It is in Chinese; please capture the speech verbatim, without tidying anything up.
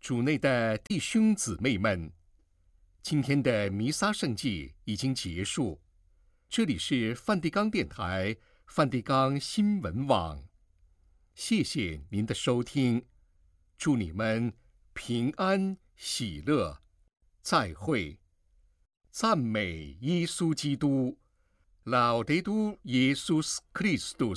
主内的弟兄姊妹们，今天的弥撒圣祭已经结束。这里是梵蒂冈电台、梵蒂冈新闻网，谢谢您的收听，祝你们平安喜乐，再会。赞美耶稣基督，Laudetur Jesus Christus。